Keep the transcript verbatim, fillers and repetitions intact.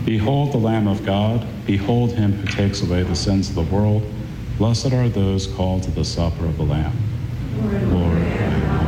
Behold the Lamb of God. Behold him who takes away the sins of the world. Blessed are those called to the supper of the Lamb. Lord, I am